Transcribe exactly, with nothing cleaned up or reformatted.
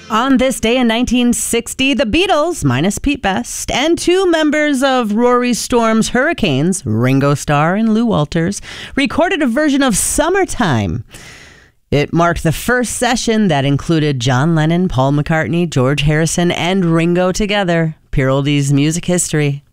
On this day in nineteen sixty, the Beatles, minus Pete Best, and two members of Rory Storm's Hurricanes, Ringo Starr and Lou Walters, recorded a version of Summertime. It marked the first session that included John Lennon, Paul McCartney, George Harrison, and Ringo together. Pure oldies music history.